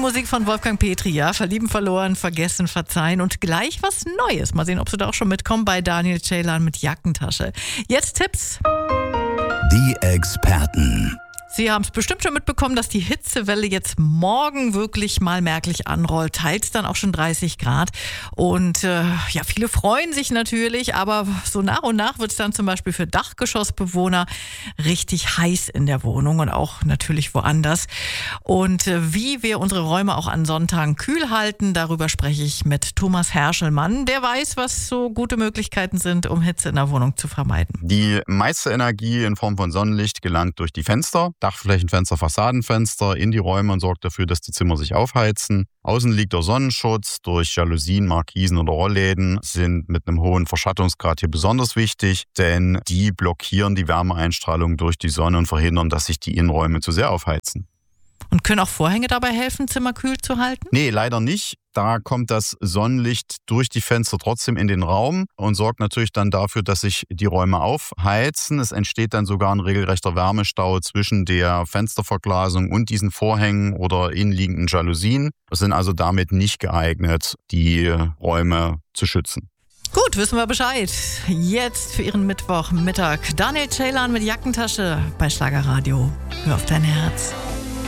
Musik von Wolfgang Petri, ja. Verlieben, verloren, vergessen, verzeihen und gleich was Neues. Mal sehen, ob Sie da auch schon mitkommen bei Daniel Ceylan mit Jackentasche. Jetzt Tipps. Die Experten. Sie haben es bestimmt schon mitbekommen, dass die Hitzewelle jetzt morgen wirklich mal merklich anrollt. Teils dann auch schon 30 Grad. Und viele freuen sich natürlich, aber so nach und nach wird es dann zum Beispiel für Dachgeschossbewohner richtig heiß in der Wohnung und auch natürlich woanders. Und wie wir unsere Räume auch an Sonntagen kühl halten, darüber spreche ich mit Thomas Herschelmann. Der weiß, was so gute Möglichkeiten sind, um Hitze in der Wohnung zu vermeiden. Die meiste Energie in Form von Sonnenlicht gelangt durch die Fenster. Dachflächenfenster, Fassadenfenster in die Räume und sorgt dafür, dass die Zimmer sich aufheizen. Außen liegt der Sonnenschutz durch Jalousien, Markisen oder Rollläden sind mit einem hohen Verschattungsgrad hier besonders wichtig, denn die blockieren die Wärmeeinstrahlung durch die Sonne und verhindern, dass sich die Innenräume zu sehr aufheizen. Und können auch Vorhänge dabei helfen, Zimmer kühl zu halten? Nee, leider nicht. Da kommt das Sonnenlicht durch die Fenster trotzdem in den Raum und sorgt natürlich dann dafür, dass sich die Räume aufheizen. Es entsteht dann sogar ein regelrechter Wärmestau zwischen der Fensterverglasung und diesen Vorhängen oder innenliegenden Jalousien. Wir sind also damit nicht geeignet, die Räume zu schützen. Gut, wissen wir Bescheid. Jetzt für Ihren Mittwochmittag Daniel Ceylan mit Jackentasche bei Schlagerradio. Hör auf dein Herz.